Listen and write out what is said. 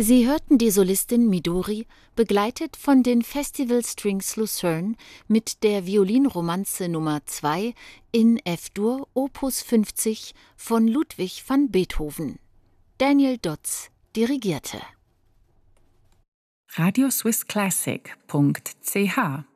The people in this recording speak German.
Sie hörten die Solistin Midori, begleitet von den Festival Strings Lucerne mit der Violinromanze Nummer 2 in F-Dur Opus 50 von Ludwig van Beethoven. Daniel Dotz dirigierte. radioswissclassic.ch